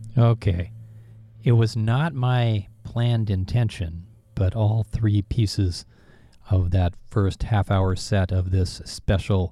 Okay. It was not my planned intention, but all three pieces of that first half hour set of this special